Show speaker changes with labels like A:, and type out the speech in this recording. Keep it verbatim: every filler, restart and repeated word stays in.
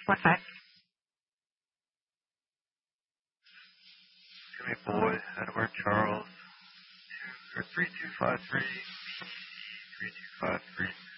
A: One five.
B: Give me boy, Edward Charles, two, or three two five three, three two five three.